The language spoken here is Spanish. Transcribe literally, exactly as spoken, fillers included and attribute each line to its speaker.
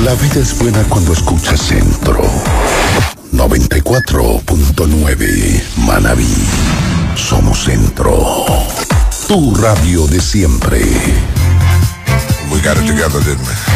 Speaker 1: La vida es buena cuando escuchas Centro. noventa y cuatro punto nueve Manabí. Somos Centro. Tu radio de siempre.
Speaker 2: We got it together, didn't we?